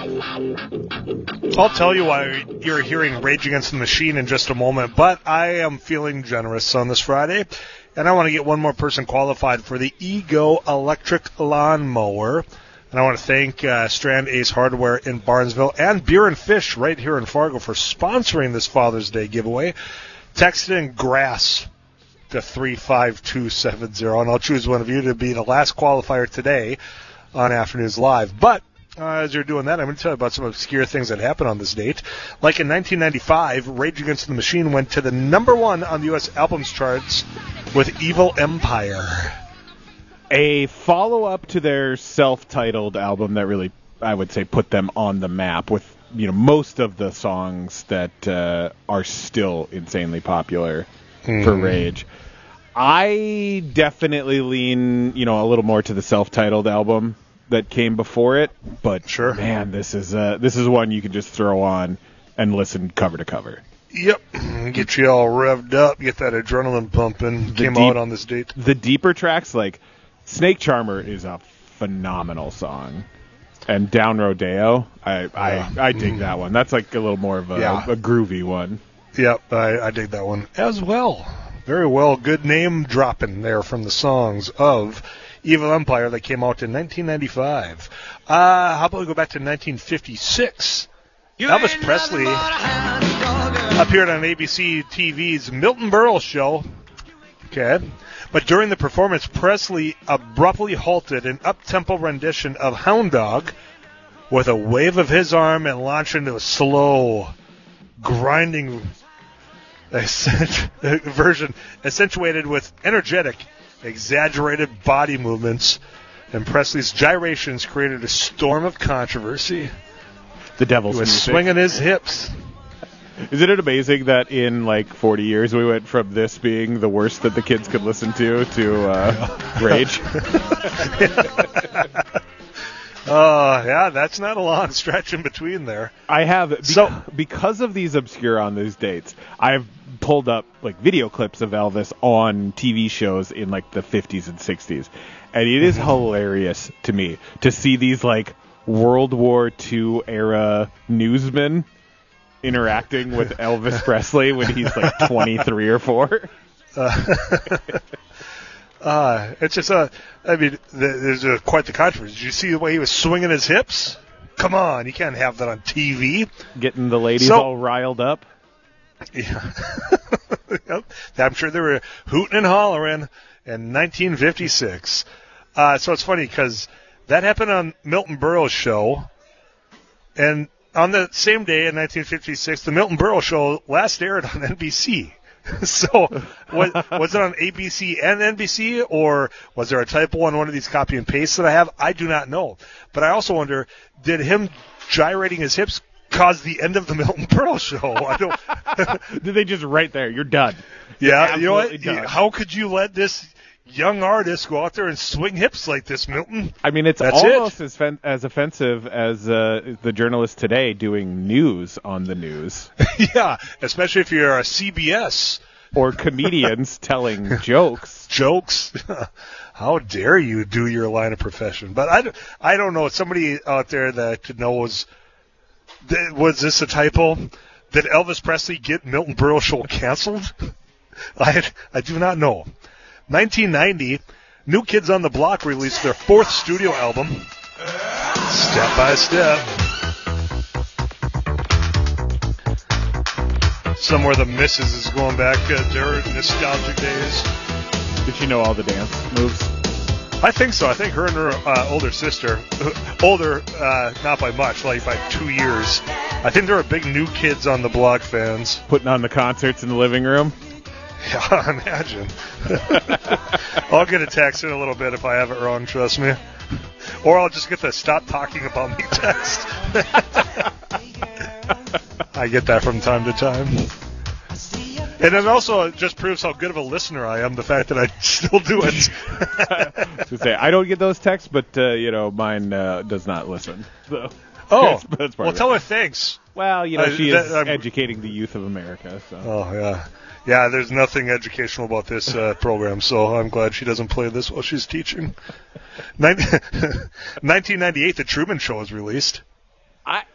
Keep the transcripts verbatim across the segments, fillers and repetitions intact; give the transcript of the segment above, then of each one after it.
I'll tell you why you're hearing Rage Against the Machine in just a moment, but I am feeling generous on this Friday, and I want to get one more person qualified for the Ego Electric Lawnmower. And I want to thank uh, Strand Ace Hardware in Barnesville and Beer and Fish right here in Fargo for sponsoring this Father's Day giveaway. Text in GRASS to three five two seven zero, and I'll choose one of you to be the last qualifier today on Afternoons Live. But uh, as you're doing that, I'm going to tell you about some obscure things that happened on this date. Like in nineteen ninety-five, Rage Against the Machine went to the number one on the U S albums charts with Evil Empire. A follow-up to their self-titled album that really, I would say, put them on the map with, you know, most of the songs that uh, are still insanely popular mm. for Rage. I definitely lean, you know, a little more to the self-titled album that came before it, but sure, man, this is uh, this is one you can just throw on and listen cover to cover. Yep, get you all revved up, get that adrenaline pumping. The Came deep, out on this date. The deeper tracks, like Snake Charmer, is a phenomenal song, and Down Rodeo, I I, yeah. I dig mm. that one. That's like a little more of a, yeah. a groovy one. Yep, I, I dig that one as well. Very well, good name dropping there from the songs of Evil Empire that came out in nineteen ninety-five. Uh, how about we go back to nineteen fifty-six? You Elvis Presley appeared on A B C T V's Milton Berle show. Okay. But during the performance, Presley abruptly halted an up-tempo rendition of Hound Dog with a wave of his arm and launched into a slow, grinding version accentuated with energetic, exaggerated body movements, and Presley's gyrations created a storm of controversy. The devil's He was music. swinging his hips. Isn't it amazing that in like forty years we went from this being the worst that the kids could listen to to uh, Rage? Uh, yeah, that's not a long stretch in between there. I have, be- so, because of these obscure on these dates, I've pulled up like video clips of Elvis on T V shows in like the fifties and sixties. And it is hilarious to me to see these like World War Two era newsmen interacting with Elvis Presley when he's like twenty-three or four. Uh, uh, it's just a, I mean, there's a, quite the controversy. Did you see the way he was swinging his hips? Come on, you can't have that on T V. Getting the ladies so, all riled up. Yeah. Yep. I'm sure they were hooting and hollering in nineteen fifty-six. Uh, so it's funny because that happened on Milton Berle's show, and on the same day in nineteen fifty-six, the Milton Berle show last aired on N B C. So was, was it on A B C and N B C, or was there a typo on one of these copy and pastes that I have? I do not know. But I also wonder, did him gyrating his hips cause the end of the Milton Berle show? I don't. Did they just right there? You're done. Yeah, you know what? Done. How could you let this young artist go out there and swing hips like this, Milton? I mean, it's That's almost it. as fen- as offensive as uh, the journalist today doing news on the news. Yeah, especially if you're a C B S. Or comedians telling jokes. Jokes? How dare you do your line of profession? But I, I don't know. Somebody out there that knows, was this a typo? Did Elvis Presley get Milton Berle show canceled? I, I do not know. nineteen ninety, New Kids on the Block released their fourth studio album, Step by Step. Somewhere the missus is going back uh, to her nostalgic days. Did she know all the dance moves? I think so. I think her and her uh, older sister, older, uh, not by much, like by two years. I think they were big New Kids on the Block fans. Putting on the concerts in the living room? Yeah, imagine. I'll get a text in a little bit if I have it wrong, trust me. Or I'll just get the stop talking about me text. I get that from time to time. And it also just proves how good of a listener I am, the fact that I still do it. to say, I don't get those texts, but, uh, you know, mine uh, does not listen. So oh, that's, that's part well, of tell it. her thanks. Well, you know, Uh, she that- is I'm- educating the youth of America. So. Oh, yeah. Yeah, there's nothing educational about this uh, program, so I'm glad she doesn't play this while she's teaching. nineteen ninety-eight, The Truman Show was released. I,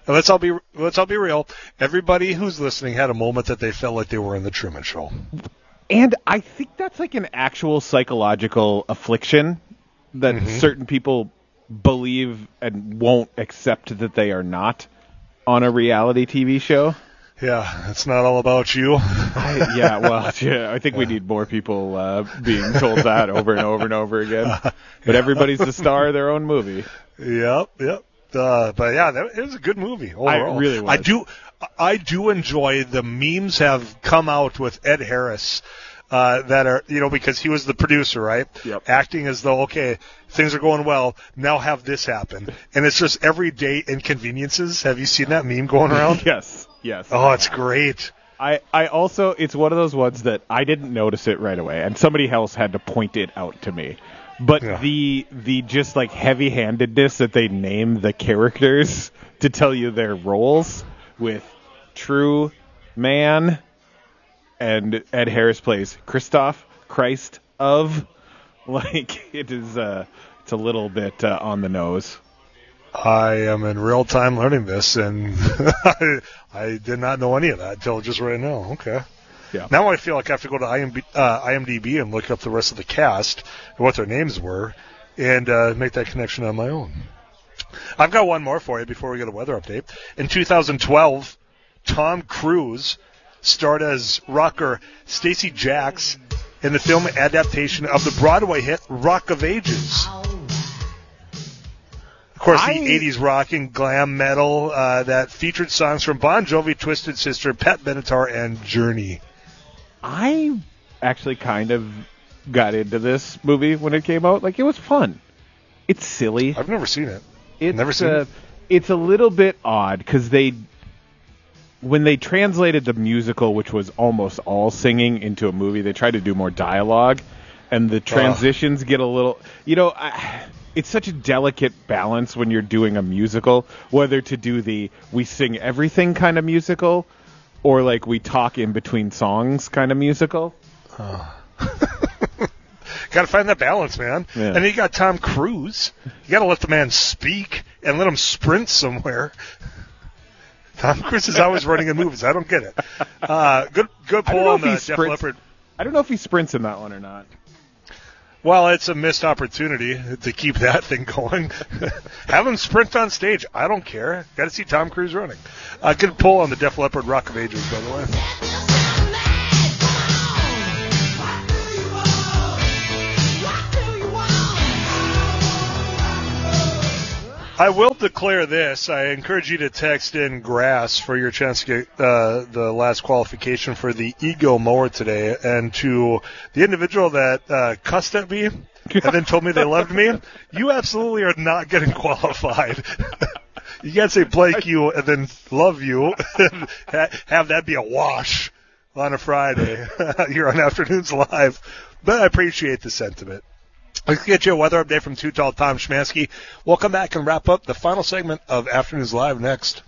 And let's all be let's all be real. Everybody who's listening had a moment that they felt like they were in the Truman Show. And I think that's like an actual psychological affliction that mm-hmm. certain people believe and won't accept that they are not on a reality T V show. Yeah, it's not all about you. I, yeah, well, yeah, I think we need more people uh, being told that over and over and over again. But yeah. Everybody's the star of their own movie. Yep, yep. Uh, but yeah, that, it was a good movie overall. I really was. I do, I do enjoy the memes have come out with Ed Harris. Uh, that are, you know, because he was the producer, right? Yep. Acting as though, okay, things are going well, now have this happen. And it's just everyday inconveniences. Have you seen that meme going around? Yes, yes. Oh, it's great. I, I also, it's one of those ones that I didn't notice it right away, and somebody else had to point it out to me. But yeah. the the just like heavy-handedness that they name the characters to tell you their roles with True Man... And Ed Harris plays Christoph Christ of, like, it is, uh, it's a little bit uh, on the nose. I am in real time learning this, and I, I did not know any of that until just right now. Okay. Yeah. Now I feel like I have to go to I M D B, uh, I M D B and look up the rest of the cast and what their names were, and uh, make that connection on my own. I've got one more for you before we get a weather update. In two thousand twelve, Tom Cruise starred as rocker Stacey Jacks in the film adaptation of the Broadway hit Rock of Ages. Of course, the I... eighties rock and glam metal uh, that featured songs from Bon Jovi, Twisted Sister, Pat Benatar, and Journey. I actually kind of got into this movie when it came out. Like, it was fun. It's silly. I've never seen it. It's, never seen uh, it. It's a little bit odd because they... When they translated the musical, which was almost all singing, into a movie, they tried to do more dialogue, and the transitions uh. get a little... You know, I, it's such a delicate balance when you're doing a musical, whether to do the we sing everything kind of musical, or like we talk in between songs kind of musical. Uh. Got to find that balance, man. Yeah. And you got Tom Cruise. You got to let the man speak and let him sprint somewhere. Tom Cruise is always running in movies. I don't get it. Uh, good good pull on the Def Leppard. I don't know if he sprints in that one or not. Well, it's a missed opportunity to keep that thing going. Have him sprint on stage. I don't care. Got to see Tom Cruise running. Uh, good pull on the Def Leppard Rock of Ages, by the way. I will declare this. I encourage you to text in grass for your chance to get uh, the last qualification for the Ego mower today. And to the individual that uh, cussed at me and then told me they loved me, you absolutely are not getting qualified. You can't say Blake you and then love you and have that be a wash on a Friday. You're on Afternoons Live. But I appreciate the sentiment. Let's get you a weather update from Too Tall Tom Szymanski. We'll come back and wrap up the final segment of Afternoons Live next.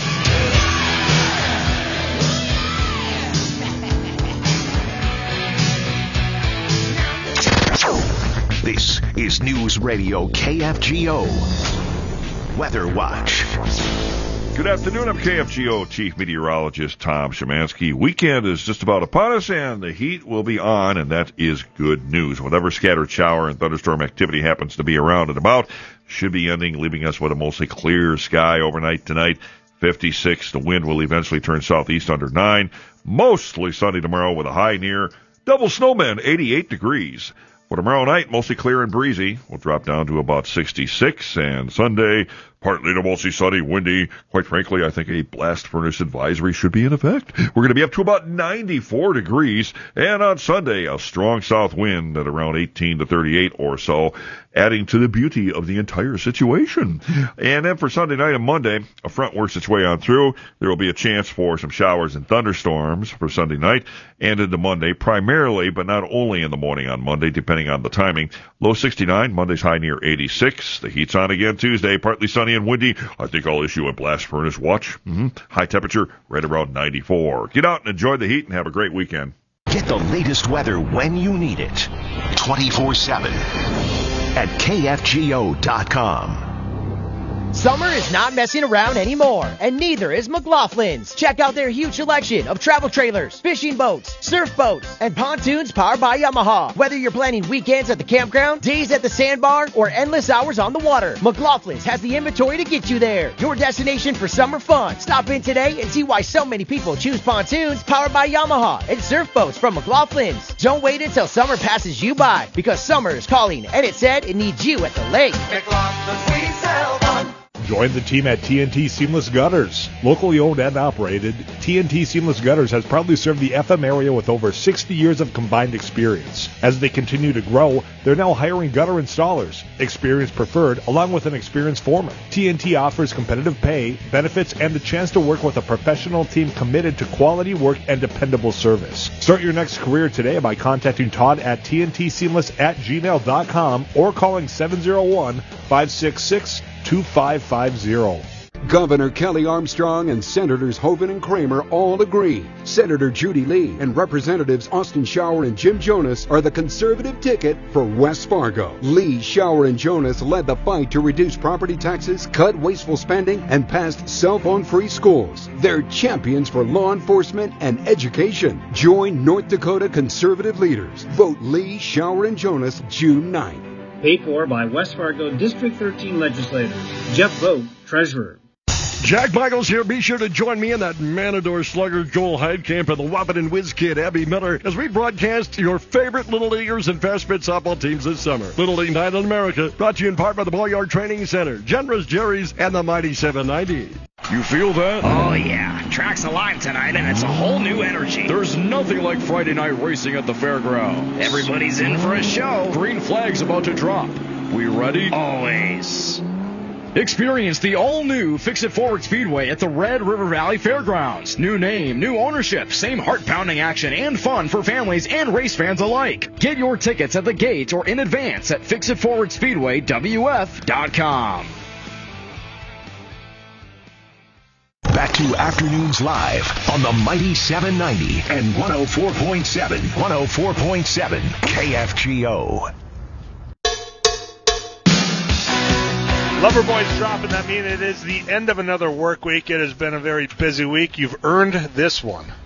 This is News Radio K F G O Weather Watch. Good afternoon. I'm K F G O Chief Meteorologist Tom Szymanski. Weekend is just about upon us, and the heat will be on, and that is good news. Whatever scattered shower and thunderstorm activity happens to be around and about should be ending, leaving us with a mostly clear sky overnight tonight. fifty-six. The wind will eventually turn southeast under nine. Mostly sunny tomorrow with a high near double snowmen, eighty-eight degrees. For tomorrow night, mostly clear and breezy. We'll drop down to about sixty-six, and Sunday, partly to mostly sunny, windy. Quite frankly, I think a blast furnace advisory should be in effect. We're going to be up to about ninety-four degrees, and on Sunday, a strong south wind at around eighteen to thirty-eight or so, adding to the beauty of the entire situation. And then for Sunday night and Monday, a front works its way on through. There will be a chance for some showers and thunderstorms for Sunday night and into Monday, primarily, but not only in the morning on Monday, depending on the timing. Low sixty-nine, Monday's high near eighty-six. The heat's on again Tuesday, partly sunny and windy. I think I'll issue a blast furnace watch. Mm-hmm. High temperature right around ninety-four. Get out and enjoy the heat and have a great weekend. Get the latest weather when you need it. twenty-four seven at K F G O dot com. Summer is not messing around anymore, and neither is McLaughlin's. Check out their huge selection of travel trailers, fishing boats, surf boats, and pontoons powered by Yamaha. Whether you're planning weekends at the campground, days at the sandbar, or endless hours on the water, McLaughlin's has the inventory to get you there. Your destination for summer fun. Stop in today and see why so many people choose pontoons powered by Yamaha and surf boats from McLaughlin's. Don't wait until summer passes you by, because summer is calling, and it said it needs you at the lake. McLaughlin's, we sell fun. Join the team at T N T Seamless Gutters. Locally owned and operated, T N T Seamless Gutters has proudly served the F M area with over sixty years of combined experience. As they continue to grow, they're now hiring gutter installers, experience preferred, along with an experienced foreman. T N T offers competitive pay, benefits, and the chance to work with a professional team committed to quality work and dependable service. Start your next career today by contacting Todd at T N T Seamless at gmail dot com or calling seven oh one, five six six, two five five zero. Governor Kelly Armstrong and Senators Hoeven and Kramer all agree. Senator Judy Lee and Representatives Austin Shower and Jim Jonas are the conservative ticket for West Fargo. Lee, Shower, and Jonas led the fight to reduce property taxes, cut wasteful spending, and passed cell phone-free schools. They're champions for law enforcement and education. Join North Dakota conservative leaders. Vote Lee, Shower, and Jonas June ninth. Paid for by West Fargo District thirteen legislators. Jeff Vogt, Treasurer. Jack Michaels here. Be sure to join me and that Matador slugger Joel Heidkamp and the Wahpeton Whiz Kid Abby Miller as we broadcast your favorite Little Leaguers and Fast Pitch softball teams this summer. Little League Night in America, brought to you in part by the Ball Yard Training Center, Genera's Jerry's, and the Mighty seven ninety. You feel that? Oh, yeah. Track's alive tonight, and it's a whole new energy. There's nothing like Friday night racing at the fairgrounds. Everybody's in for a show. Green flag's about to drop. We ready? Always. Experience the all-new Fix-It Forward Speedway at the Red River Valley Fairgrounds. New name, new ownership, same heart-pounding action and fun for families and race fans alike. Get your tickets at the gate or in advance at fix it forward speedway w f dot com. Back to Afternoons Live on the Mighty seven ninety and one oh four point seven. one oh four point seven K F G O. Loverboy's dropping. That means it is the end of another work week. It has been a very busy week. You've earned this one.